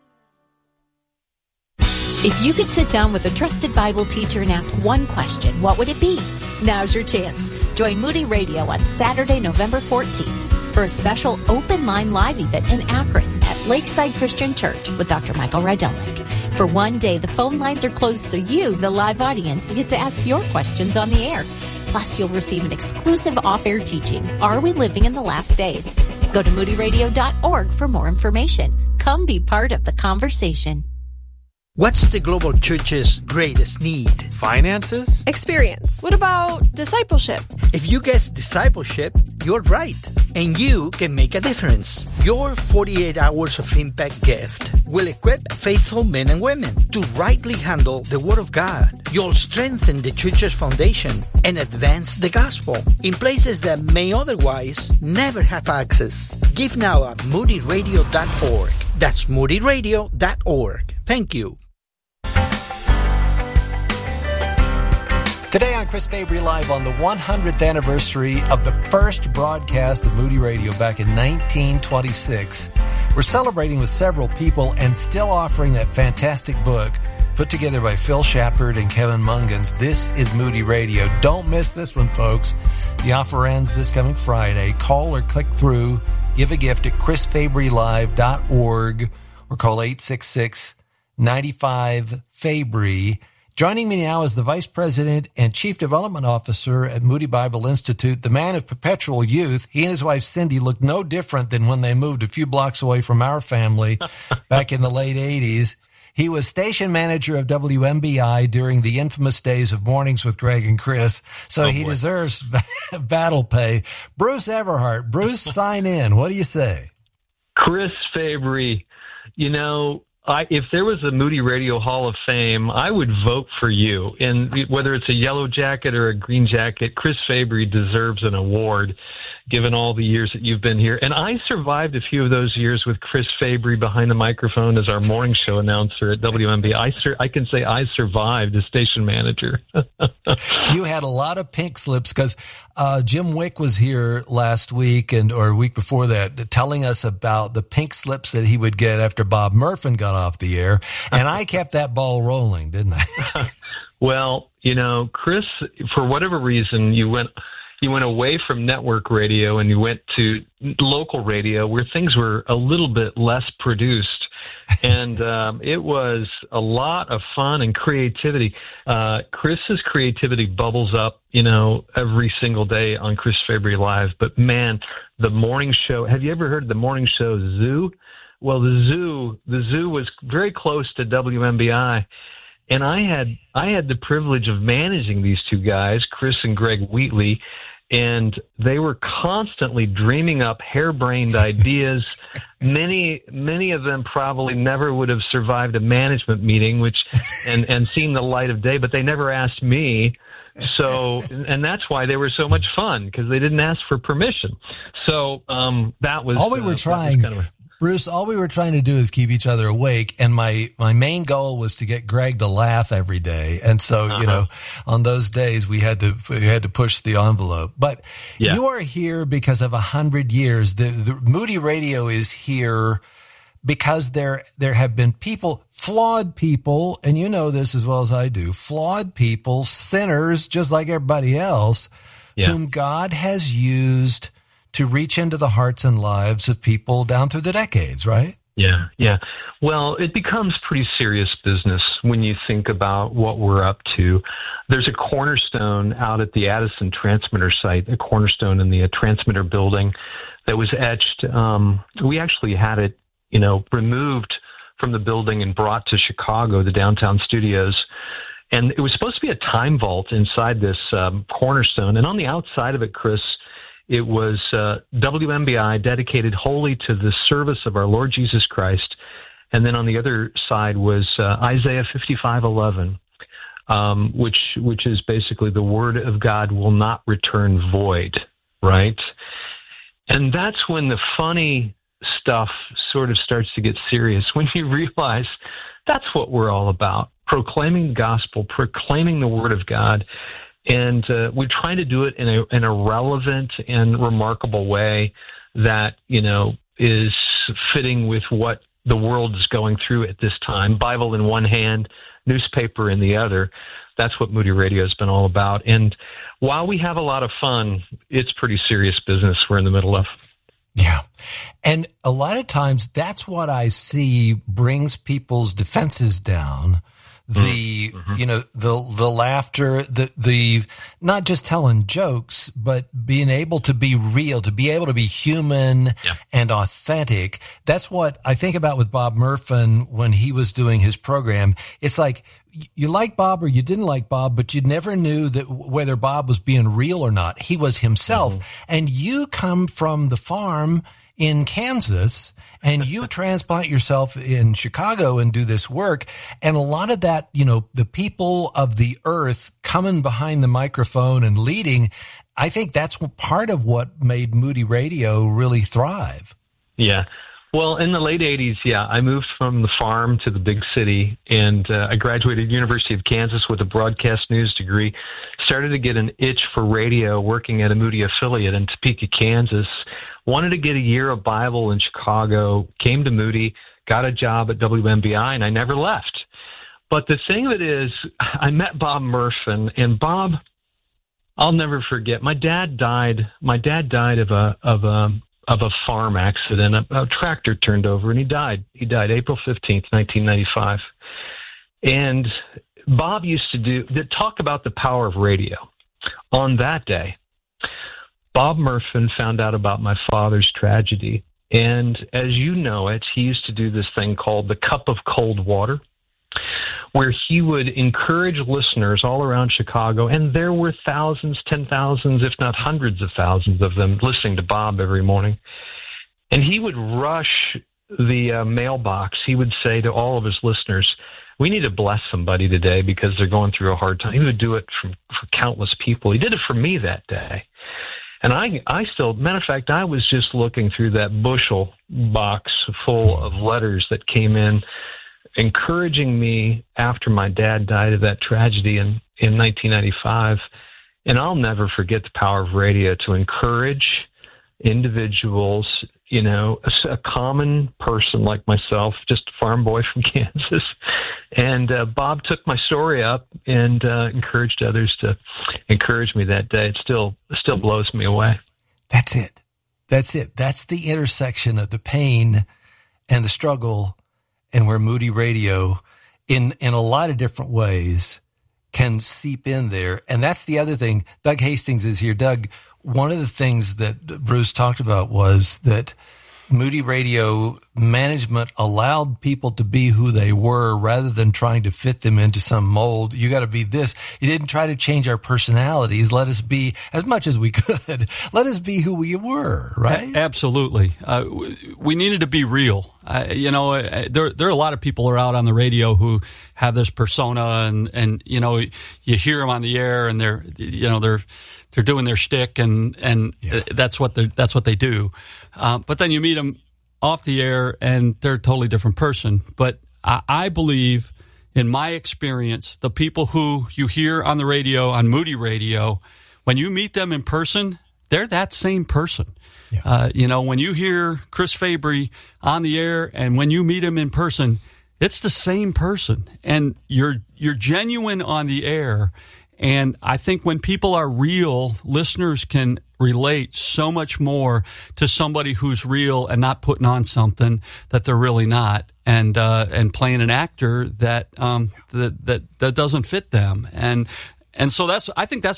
If you could sit down with a trusted Bible teacher and ask one question, what would it be? Now's your chance. Join Moody Radio on Saturday, November 14th for a special open line live event in Akron at Lakeside Christian Church with Dr. Michael Rydelnik. For one day, the phone lines are closed so you, the live audience, get to ask your questions on the air. Plus, you'll receive an exclusive off-air teaching, Are We Living in the Last Days? Go to moodyradio.org for more information. Come be part of the conversation. What's the global church's greatest need? Finances? Experience. What about discipleship? If you guess discipleship, you're right. And you can make a difference. Your 48 Hours of Impact gift will equip faithful men and women to rightly handle the Word of God. You'll strengthen the church's foundation and advance the gospel in places that may otherwise never have access. Give now at moodyradio.org. That's moodyradio.org. Thank you. Today on Chris Fabry Live, on the 100th anniversary of the first broadcast of Moody Radio back in 1926, we're celebrating with several people and still offering that fantastic book put together by Phil Shepard and Kevin Mungans. This is Moody Radio. Don't miss this one, folks. The offer ends this coming Friday. Call or click through. Give a gift at chrisfabrylive.org or call 866-95-FABRY. Joining me now is the Vice President and Chief Development Officer at Moody Bible Institute, the man of perpetual youth. He and his wife, Cindy, look no different than when they moved a few blocks away from our family back in the late 80s. He was station manager of WMBI during the infamous days of Mornings with Greg and Chris, so he deserves battle pay. Bruce Everhart. Bruce, sign in. What do you say? Chris Fabry, you know, if there was a Moody Radio Hall of Fame, I would vote for you. And whether it's a yellow jacket or a green jacket, Chris Fabry deserves an award, given all the years that you've been here. And I survived a few of those years with Chris Fabry behind the microphone as our morning show announcer at WMB. I can say I survived as station manager. You had a lot of pink slips because Jim Wick was here last week or a week before that telling us about the pink slips that he would get after Bob Murphin got off the air. And I kept that ball rolling, didn't I? Well, you know, Chris, for whatever reason, you went away from network radio and you went to local radio where things were a little bit less produced. And it was a lot of fun and creativity. Chris's creativity bubbles up, you know, every single day on Chris Fabry Live. But, man, the morning show, have you ever heard of the morning show Zoo? Well, the Zoo was very close to WMBI. And I had the privilege of managing these two guys, Chris and Greg Wheatley, and they were constantly dreaming up harebrained ideas. Many of them probably never would have survived a management meeting, and seen the light of day, but they never asked me. So, and that's why they were so much fun, because they didn't ask for permission. So, that was all we were trying. Bruce, all we were trying to do is keep each other awake, and my main goal was to get Greg to laugh every day. And so, on those days we had to push the envelope. But you are here because of 100 years. The Moody Radio is here because there have been people, flawed people, and you know this as well as I do, flawed people, sinners just like everybody else, whom God has used to reach into the hearts and lives of people down through the decades, right? Yeah. Well, it becomes pretty serious business when you think about what we're up to. There's a cornerstone out at the Addison transmitter site, a cornerstone in the transmitter building that was etched. We actually had it, removed from the building and brought to Chicago, the downtown studios. And it was supposed to be a time vault inside this cornerstone. And on the outside of it, Chris, it was WMBI, dedicated wholly to the service of our Lord Jesus Christ. And then on the other side was Isaiah 55:11, which is basically the word of God will not return void, right? And that's when the funny stuff sort of starts to get serious, when you realize that's what we're all about, proclaiming the gospel, proclaiming the word of God. And we're trying to do it in a relevant and remarkable way that, is fitting with what the world is going through at this time. Bible in one hand, newspaper in the other. That's what Moody Radio has been all about. And while we have a lot of fun, it's pretty serious business we're in the middle of. Yeah. And a lot of times that's what I see brings people's defenses down. The laughter, the not just telling jokes, but being able to be real, to be able to be human and authentic. That's what I think about with Bob Murphin when he was doing his program. It's like you like Bob or you didn't like Bob, but you never knew that whether Bob was being real or not. He was himself. And you come from the farm in Kansas, and you transplant yourself in Chicago and do this work. And a lot of that, the people of the earth coming behind the microphone and leading, I think that's part of what made Moody Radio really thrive. Yeah. Well, in the late 80s, I moved from the farm to the big city, and I graduated University of Kansas with a broadcast news degree, started to get an itch for radio working at a Moody affiliate in Topeka, Kansas, wanted to get a year of Bible in Chicago, came to Moody, got a job at WMBI, and I never left. But the thing of it is, I met Bob Murphin, and Bob, I'll never forget, my dad died of a farm accident. A tractor turned over, and he died. He died April 15th, 1995. And Bob used to talk about the power of radio. On that day, Bob Murphin found out about my father's tragedy. And as you know it, he used to do this thing called the Cup of Cold Water, where he would encourage listeners all around Chicago, and there were thousands, 10,000s, if not hundreds of thousands of them listening to Bob every morning. And he would rush the mailbox. He would say to all of his listeners, we need to bless somebody today because they're going through a hard time. He would do it for countless people. He did it for me that day. And I still, matter of fact, I was just looking through that bushel box full of letters that came in encouraging me after my dad died of that tragedy in 1995. And I'll never forget the power of radio to encourage individuals, a common person like myself, just a farm boy from Kansas. And Bob took my story up and encouraged others to encourage me that day. It still blows me away. That's it. That's the intersection of the pain and the struggle, and where Moody Radio, in a lot of different ways, can seep in there. And that's the other thing. Doug Hastings is here. Doug, one of the things that Bruce talked about was that Moody Radio management allowed people to be who they were rather than trying to fit them into some mold. You got to be this. You didn't try to change our personalities. Let us be, as much as we could, let us be who we were, right? Absolutely. We needed to be real. There are a lot of people who are out on the radio who have this persona, and you hear them on the air, and they're doing their shtick, and that's what they do. But then you meet them off the air, and they're a totally different person. But I believe, in my experience, the people who you hear on the radio, on Moody Radio, when you meet them in person, they're that same person. Yeah. When you hear Chris Fabry on the air, and when you meet him in person, it's the same person, and you're genuine on the air. And I think when people are real, listeners can relate so much more to somebody who's real and not putting on something that they're really not, and playing an actor that doesn't fit them. And so I think that's